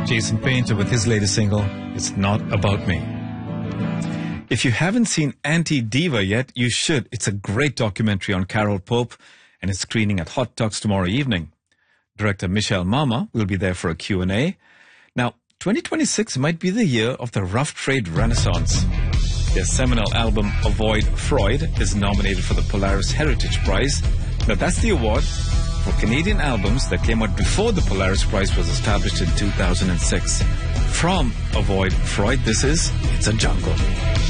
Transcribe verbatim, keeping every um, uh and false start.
Jason Painter with his latest single, It's Not About Me. If you haven't seen Anti-Diva yet, you should. It's a great documentary on Carol Pope, and it's screening at Hot Talks tomorrow evening. Director Michelle Mama will be there for a Q and A. Now, twenty twenty-six might be the year of the rough trade renaissance. Their seminal album, Avoid Freud, is nominated for the Polaris Heritage Prize. Now, that's the award for Canadian albums that came out before the Polaris Prize was established in two thousand six. From Avoid Freud, this is It's a Jungle.